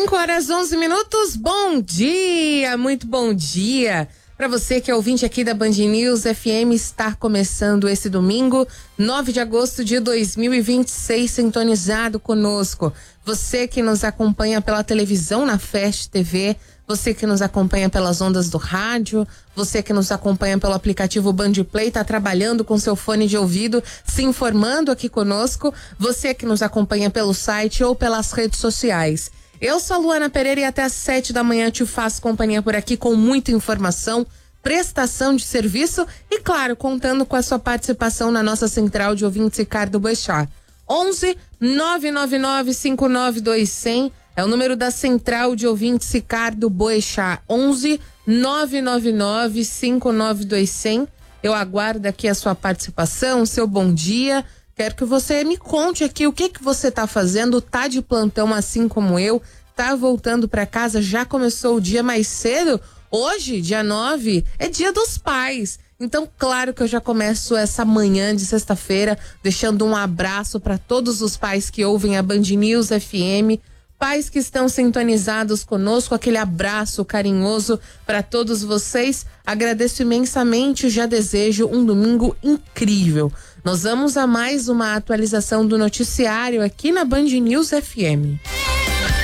5h11. Bom dia, muito bom dia. Para você que é ouvinte aqui da Band News FM, está começando esse domingo, 9 de agosto de 2026, sintonizado conosco. Você que nos acompanha pela televisão na Fast TV, você que nos acompanha pelas ondas do rádio, você que nos acompanha pelo aplicativo Band Play, tá trabalhando com seu fone de ouvido, se informando aqui conosco, você que nos acompanha pelo site ou pelas redes sociais. Eu sou a Luana Pereira e até às 7 da manhã te faço companhia por aqui com muita informação, prestação de serviço e, claro, contando com a sua participação na nossa central de ouvintes Ricardo Boechat. 11 999 59200 é o número da central de ouvintes Ricardo Boechat. 11 999 59200. Eu aguardo aqui a sua participação, seu bom dia. Quero que você me conte aqui o que você tá fazendo, tá de plantão assim como eu, tá voltando para casa, já começou o dia mais cedo? Hoje, dia 9, é dia dos pais. Então, claro que eu já começo essa manhã de sexta-feira deixando um abraço para todos os pais que ouvem a Band News FM, pais que estão sintonizados conosco, aquele abraço carinhoso para todos vocês. Agradeço imensamente e já desejo um domingo incrível. Nós vamos a mais uma atualização do noticiário aqui na Band News FM.